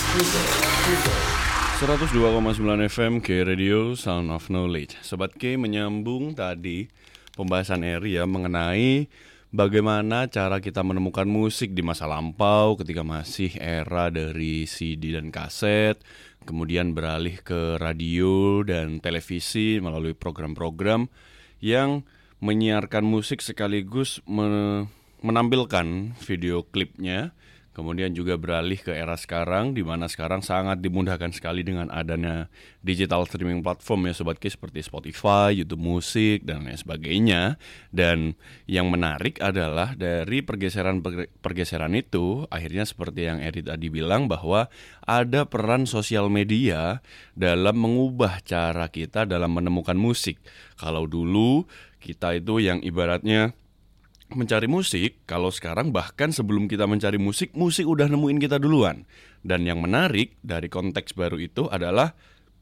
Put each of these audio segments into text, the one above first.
...102,9 FM K Radio Sound of Knowledge. Sobat K, menyambung tadi pembahasan Eri ya mengenai bagaimana cara kita menemukan musik di masa lampau ketika masih era dari CD dan kaset, kemudian beralih ke radio dan televisi melalui program-program yang menyiarkan musik sekaligus menampilkan video klipnya. Kemudian juga beralih ke era sekarang, di mana sekarang sangat dimudahkan sekali dengan adanya digital streaming platform ya Sobat K, seperti Spotify, YouTube Musik, dan lain sebagainya. Dan yang menarik adalah dari pergeseran itu, akhirnya seperti yang Eri tadi bilang bahwa ada peran sosial media dalam mengubah cara kita dalam menemukan musik. Kalau dulu kita itu yang ibaratnya mencari musik, kalau sekarang bahkan sebelum kita mencari musik, musik udah nemuin kita duluan. Dan yang menarik dari konteks baru itu adalah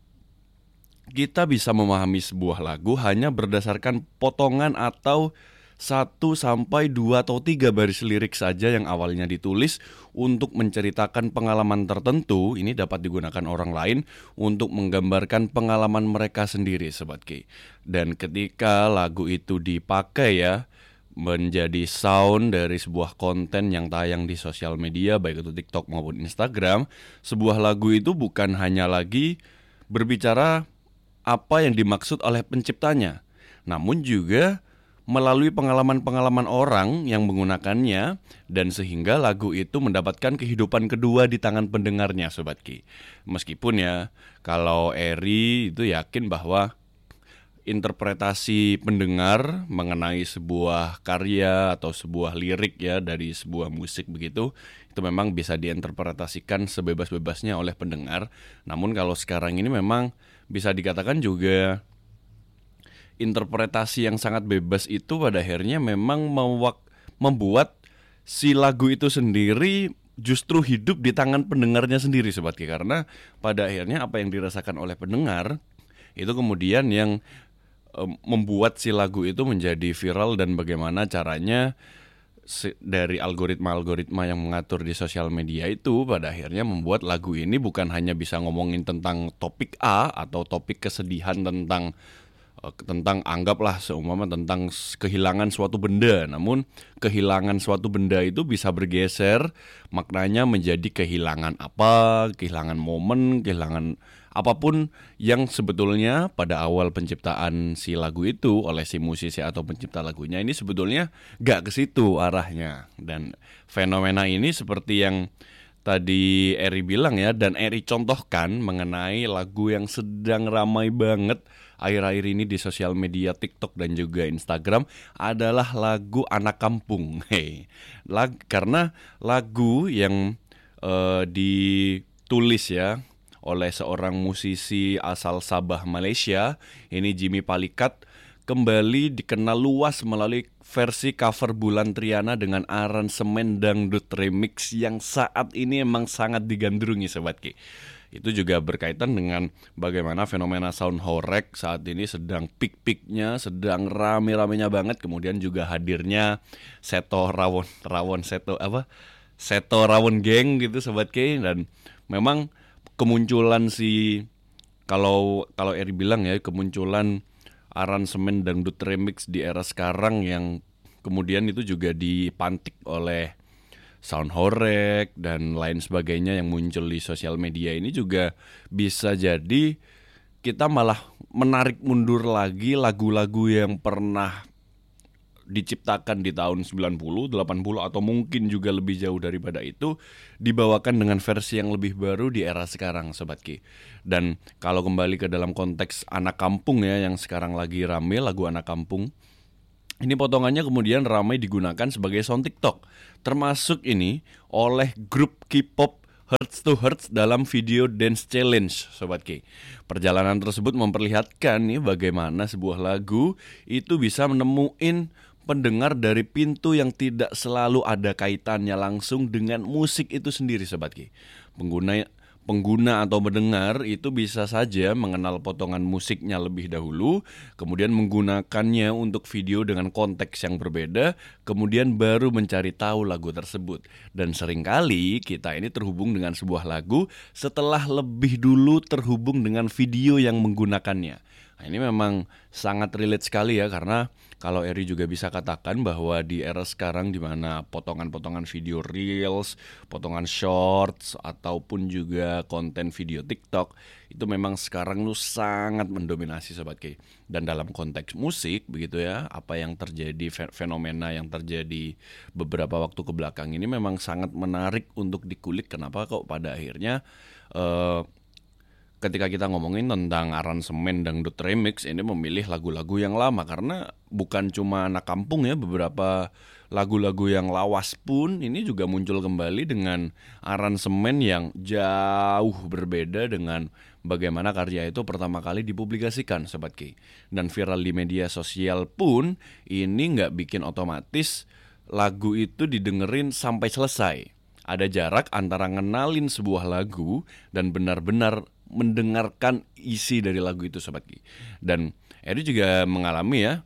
kita bisa memahami sebuah lagu hanya berdasarkan potongan atau 1 sampai 2 atau 3 baris lirik saja yang awalnya ditulis untuk menceritakan pengalaman tertentu. Ini dapat digunakan orang lain untuk menggambarkan pengalaman mereka sendiri, Sobat K. Dan ketika lagu itu dipakai ya menjadi sound dari sebuah konten yang tayang di sosial media, baik itu TikTok maupun Instagram, sebuah lagu itu bukan hanya lagi berbicara apa yang dimaksud oleh penciptanya, namun juga melalui pengalaman-pengalaman orang yang menggunakannya, dan sehingga lagu itu mendapatkan kehidupan kedua di tangan pendengarnya, Sobat Ki. Meskipun ya, kalau Eri itu yakin bahwa interpretasi pendengar mengenai sebuah karya atau sebuah lirik ya dari sebuah musik begitu, itu memang bisa diinterpretasikan sebebas-bebasnya oleh pendengar. Namun kalau sekarang ini memang bisa dikatakan juga interpretasi yang sangat bebas itu pada akhirnya memang membuat si lagu itu sendiri justru hidup di tangan pendengarnya sendiri, Sobat Ki. Karena pada akhirnya apa yang dirasakan oleh pendengar itu kemudian yang membuat si lagu itu menjadi viral, dan bagaimana caranya dari algoritma-algoritma yang mengatur di sosial media itu pada akhirnya membuat lagu ini bukan hanya bisa ngomongin tentang topik A atau topik kesedihan tentang anggaplah seumpama tentang kehilangan suatu benda, namun kehilangan suatu benda itu bisa bergeser maknanya menjadi kehilangan apa, kehilangan momen, kehilangan apapun yang sebetulnya pada awal penciptaan si lagu itu oleh si musisi atau pencipta lagunya ini sebetulnya gak ke situ arahnya. Dan fenomena ini seperti yang tadi Eri bilang ya, dan Eri contohkan mengenai lagu yang sedang ramai banget akhir-akhir ini di sosial media TikTok dan juga Instagram adalah lagu Anak Kampung. Karena lagu yang ditulis ya oleh seorang musisi asal Sabah, Malaysia, ini Jimmy Palikat, kembali dikenal luas melalui versi cover Bulan Triana dengan aransemen dangdut remix yang saat ini emang sangat digandrungi, Sobat Ki. Itu juga berkaitan dengan bagaimana fenomena sound horeg saat ini sedang peak-peaknya, sedang rame-ramenya banget. Kemudian juga hadirnya Seto Rawon Gang gitu, Sobat Ki. Dan memang kemunculan kalau Eri bilang ya, kemunculan aransemen dangdut remix di era sekarang yang kemudian itu juga dipantik oleh sound horeg dan lain sebagainya yang muncul di sosial media ini juga bisa jadi kita malah menarik mundur lagi lagu-lagu yang pernah diciptakan di tahun 90, 80 atau mungkin juga lebih jauh daripada itu, dibawakan dengan versi yang lebih baru di era sekarang, Sobat Ki. Dan kalau kembali ke dalam konteks Anak Kampung ya yang sekarang lagi rame, lagu Anak Kampung, ini potongannya kemudian ramai digunakan sebagai sound TikTok, termasuk ini oleh grup K-pop Hearts to Hearts dalam video Dance Challenge, Sobat K. Perjalanan tersebut memperlihatkan nih bagaimana sebuah lagu itu bisa menemuin pendengar dari pintu yang tidak selalu ada kaitannya langsung dengan musik itu sendiri, Sobat Ki. pengguna atau mendengar itu bisa saja mengenal potongan musiknya lebih dahulu, kemudian menggunakannya untuk video dengan konteks yang berbeda, kemudian baru mencari tahu lagu tersebut. Dan seringkali kita ini terhubung dengan sebuah lagu setelah lebih dulu terhubung dengan video yang menggunakannya. Nah, ini memang sangat relate sekali ya, karena kalau Eri juga bisa katakan bahwa di era sekarang di mana potongan-potongan video reels, potongan shorts, ataupun juga konten video TikTok itu memang sekarang tuh sangat mendominasi Sobat K. Dan dalam konteks musik begitu ya, apa yang terjadi, fenomena yang terjadi beberapa waktu ke belakang ini memang sangat menarik untuk dikulik. Kenapa kok pada akhirnya ketika kita ngomongin tentang aransemen dangdut remix ini memilih lagu-lagu yang lama, karena bukan cuma anak kampung ya, beberapa lagu-lagu yang lawas pun ini juga muncul kembali dengan aransemen yang jauh berbeda dengan bagaimana karya itu pertama kali dipublikasikan Sobat Ki. Dan viral di media sosial pun ini nggak bikin otomatis lagu itu didengerin sampai selesai. Ada jarak antara ngenalin sebuah lagu dan benar-benar mendengarkan isi dari lagu itu Sobat Ki. Dan Eri juga mengalami ya,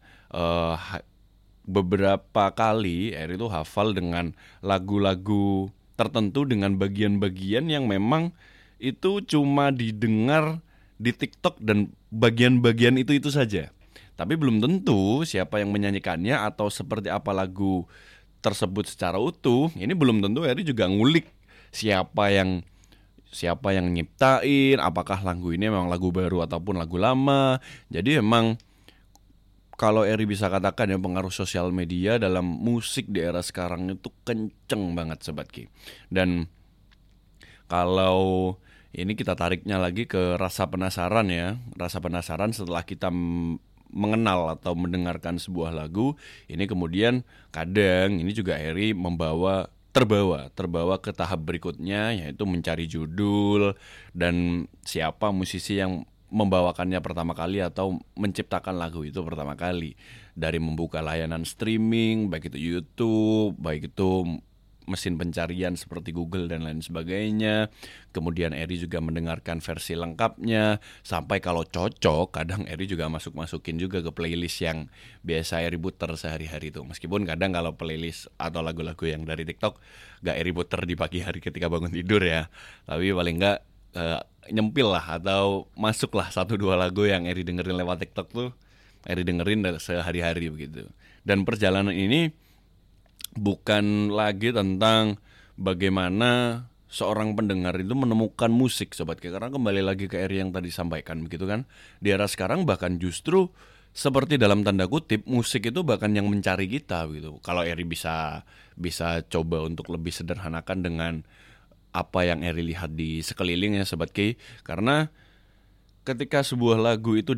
beberapa kali Eri tuh hafal dengan lagu-lagu tertentu dengan bagian-bagian yang memang itu cuma didengar di TikTok dan bagian-bagian itu saja. Tapi belum tentu siapa yang menyanyikannya atau seperti apa lagu tersebut secara utuh. Ini belum tentu Eri juga ngulik siapa yang nyiptain, apakah lagu ini memang lagu baru ataupun lagu lama. Jadi emang kalau Eri bisa katakan ya, pengaruh sosial media dalam musik di era sekarang itu kenceng banget Sobat Ki. Dan kalau ini kita tariknya lagi ke rasa penasaran ya. Rasa penasaran setelah kita mengenal atau mendengarkan sebuah lagu, ini kemudian kadang ini juga Eri terbawa ke tahap berikutnya, yaitu mencari judul dan siapa musisi yang membawakannya pertama kali atau menciptakan lagu itu pertama kali. Dari membuka layanan streaming, baik itu YouTube, baik itu mesin pencarian seperti Google dan lain sebagainya. Kemudian Eri juga mendengarkan versi lengkapnya, sampai kalau cocok kadang Eri juga masukin juga ke playlist yang biasa Eri puter sehari-hari itu. Meskipun kadang kalau playlist atau lagu-lagu yang dari TikTok gak Eri puter di pagi hari ketika bangun tidur ya, tapi paling gak nyempil lah atau masuklah 1-2 lagu yang Eri dengerin lewat TikTok tuh Eri dengerin sehari-hari begitu. Dan perjalanan ini bukan lagi tentang bagaimana seorang pendengar itu menemukan musik Sobat Ki, karena kembali lagi ke Eri yang tadi sampaikan begitu kan. Di era sekarang bahkan justru seperti dalam tanda kutip musik itu bahkan yang mencari kita gitu. Kalau Eri bisa coba untuk lebih sederhanakan dengan apa yang Eri lihat di sekeliling ya Sobat Ki, karena ketika sebuah lagu itu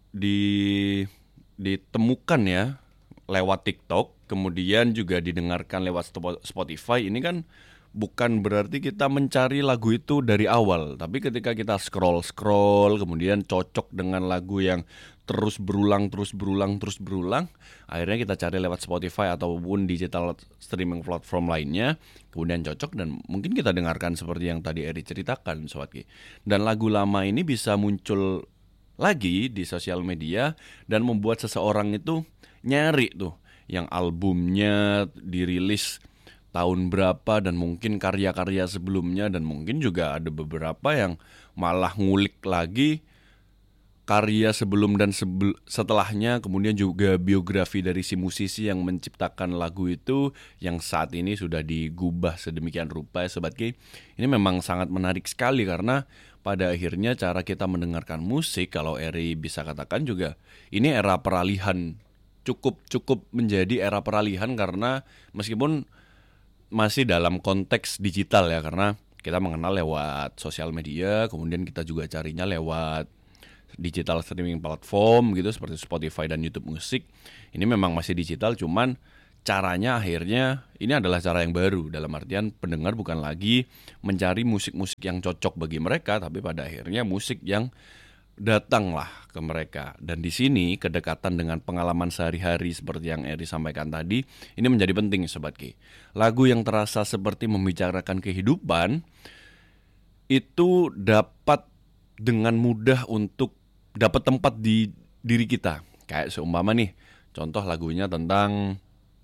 ditemukan ya lewat TikTok, kemudian juga didengarkan lewat Spotify, ini kan bukan berarti kita mencari lagu itu dari awal, tapi ketika kita scroll kemudian cocok dengan lagu yang terus berulang, akhirnya kita cari lewat Spotify ataupun digital streaming platform lainnya, kemudian cocok dan mungkin kita dengarkan seperti yang tadi Eri ceritakan Sobat Ki. Dan lagu lama ini bisa muncul lagi di sosial media dan membuat seseorang itu nyari tuh yang albumnya dirilis tahun berapa dan mungkin karya-karya sebelumnya, dan mungkin juga ada beberapa yang malah ngulik lagi karya sebelum dan setelahnya, kemudian juga biografi dari si musisi yang menciptakan lagu itu yang saat ini sudah digubah sedemikian rupa ya Sobat Ki. Ini memang sangat menarik sekali karena pada akhirnya cara kita mendengarkan musik, kalau Eri bisa katakan juga ini era peralihan, cukup menjadi era peralihan, karena meskipun masih dalam konteks digital ya, karena kita mengenal lewat sosial media, kemudian kita juga carinya lewat digital streaming platform gitu seperti Spotify dan YouTube Musik. Ini memang masih digital, cuman caranya akhirnya ini adalah cara yang baru, dalam artian pendengar bukan lagi mencari musik-musik yang cocok bagi mereka, tapi pada akhirnya musik yang datanglah ke mereka. Dan di sini kedekatan dengan pengalaman sehari-hari seperti yang Eri sampaikan tadi ini menjadi penting Sobat Ki. Lagu yang terasa seperti membicarakan kehidupan itu dapat dengan mudah untuk dapat tempat di diri kita. Kayak seumpama nih, contoh lagunya tentang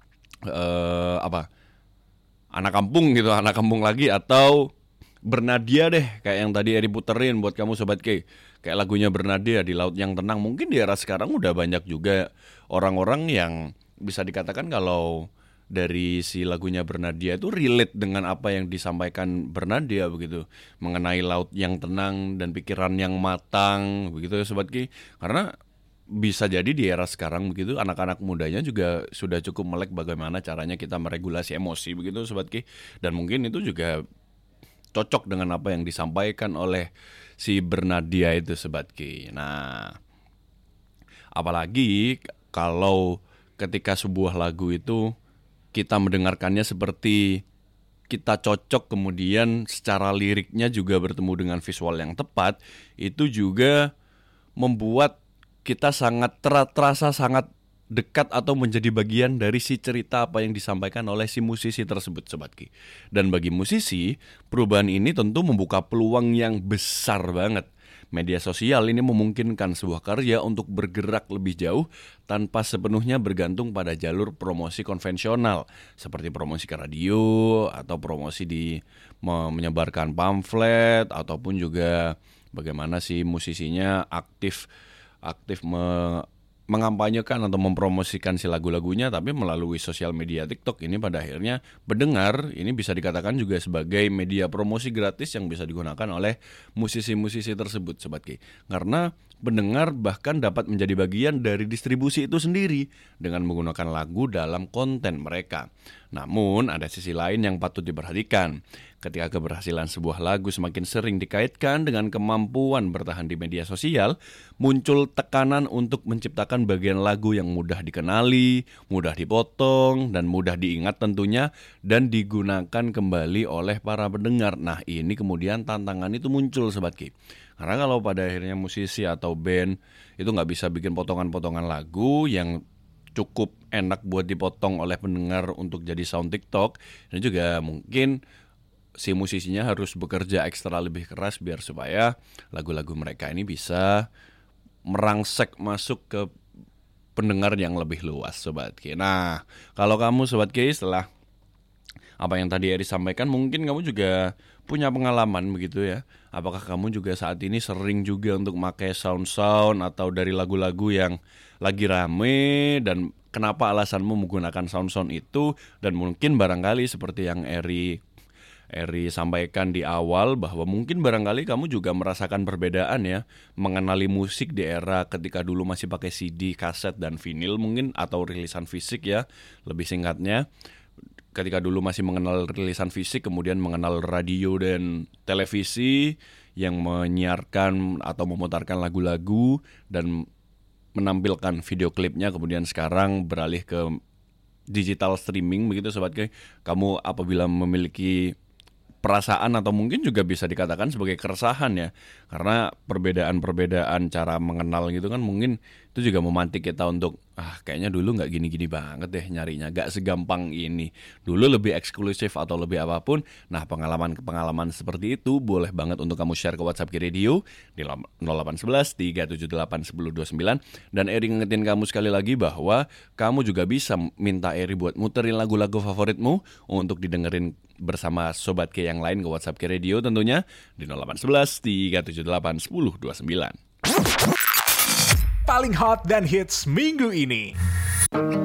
anak kampung gitu, anak kampung lagi, atau Bernadia deh, kayak yang tadi Eri puterin buat kamu Sobat K. Kayak lagunya Bernadia, Di Laut Yang Tenang. Mungkin di era sekarang udah banyak juga orang-orang yang bisa dikatakan kalau dari si lagunya Bernadia itu relate dengan apa yang disampaikan Bernadia begitu, mengenai laut yang tenang dan pikiran yang matang begitu ya Sobat Ki. Karena bisa jadi di era sekarang begitu anak-anak mudanya juga sudah cukup melek bagaimana caranya kita meregulasi emosi begitu Sobat Ki. Dan mungkin itu juga cocok dengan apa yang disampaikan oleh si Bernadia itu Sobat Ki. Nah, apalagi kalau ketika sebuah lagu itu kita mendengarkannya seperti kita cocok, kemudian secara liriknya juga bertemu dengan visual yang tepat, itu juga membuat kita sangat terasa sangat dekat atau menjadi bagian dari si cerita apa yang disampaikan oleh si musisi tersebut Sobat Ki. Dan bagi musisi, perubahan ini tentu membuka peluang yang besar banget. Media sosial ini memungkinkan sebuah karya untuk bergerak lebih jauh tanpa sepenuhnya bergantung pada jalur promosi konvensional seperti promosi ke radio atau promosi di menyebarkan pamflet, ataupun juga bagaimana si musisinya aktif mengampanyekan atau mempromosikan si lagu-lagunya, tapi melalui sosial media TikTok ini pada akhirnya pendengar ini bisa dikatakan juga sebagai media promosi gratis yang bisa digunakan oleh musisi-musisi tersebut Sobat Ki. Karena pendengar bahkan dapat menjadi bagian dari distribusi itu sendiri dengan menggunakan lagu dalam konten mereka. Namun ada sisi lain yang patut diperhatikan. Ketika keberhasilan sebuah lagu semakin sering dikaitkan dengan kemampuan bertahan di media sosial, muncul tekanan untuk menciptakan bagian lagu yang mudah dikenali, mudah dipotong, dan mudah diingat tentunya, dan digunakan kembali oleh para pendengar. Nah, ini kemudian tantangan itu muncul Sobat Ki. Karena kalau pada akhirnya musisi atau band itu nggak bisa bikin potongan-potongan lagu yang cukup enak buat dipotong oleh pendengar untuk jadi sound TikTok, ini juga mungkin si musisinya harus bekerja ekstra lebih keras biar supaya lagu-lagu mereka ini bisa merangsek masuk ke pendengar yang lebih luas Sobat Ki. Nah, kalau kamu Sobat Ki setelah apa yang tadi Eri sampaikan, mungkin kamu juga punya pengalaman begitu ya. Apakah kamu juga saat ini sering juga untuk pakai sound-sound atau dari lagu-lagu yang lagi rame, dan kenapa alasanmu menggunakan sound-sound itu? Dan mungkin barangkali seperti yang Eri sampaikan di awal, bahwa mungkin barangkali kamu juga merasakan perbedaan ya mengenali musik di era ketika dulu masih pakai CD, kaset, dan vinil mungkin, atau rilisan fisik ya lebih singkatnya. Ketika dulu masih mengenal rilisan fisik, kemudian mengenal radio dan televisi yang menyiarkan atau memutarkan lagu-lagu dan menampilkan video klipnya, kemudian sekarang beralih ke digital streaming begitu Sobat Ki. Kamu apabila memiliki perasaan atau mungkin juga bisa dikatakan sebagai keresahan ya, karena perbedaan-perbedaan cara mengenal gitu kan mungkin itu juga memantik kita untuk kayaknya dulu nggak gini-gini banget deh nyarinya, nggak segampang ini, dulu lebih eksklusif atau lebih apapun. Nah, pengalaman seperti itu boleh banget untuk kamu share ke WhatsApp Ki Radio di 0811 378 1029. Dan Eri ngingetin kamu sekali lagi bahwa kamu juga bisa minta Eri buat muterin lagu-lagu favoritmu untuk didengerin bersama Sobat K yang lain ke WhatsApp Ki Radio tentunya di 0811 378 1029. Paling hot dan hits minggu ini.